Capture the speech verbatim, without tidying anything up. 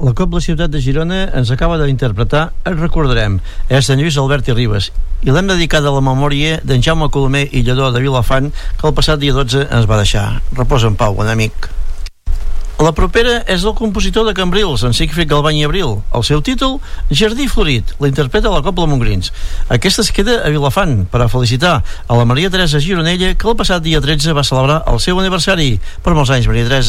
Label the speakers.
Speaker 1: La Cobla Ciutat de Girona ens acaba d'interpretar Et recordarem, és de Lluís Albert i Ribes, i l'hem dedicat a la memòria d'en Jaume Colomer i Lledó de Vilafant, que el passat dia dotze ens va deixar. Reposa en pau, bon amic. La propera és del compositor de Cambrils, en Sigfrid Galbany i Abril. El seu títol, Jardí Florit, l'interpreta la Cobla Montgrins. Aquesta es queda a Vilafant per a felicitar a la Maria Teresa Gironella, que el passat dia tretze va celebrar el seu aniversari. Per molts anys, Maria Teresa.